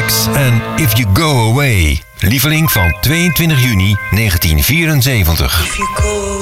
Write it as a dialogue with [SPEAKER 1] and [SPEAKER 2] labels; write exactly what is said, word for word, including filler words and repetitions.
[SPEAKER 1] Wax en If You Go Away. Lieveling van tweeëntwintig juni negentien vierenzeventig.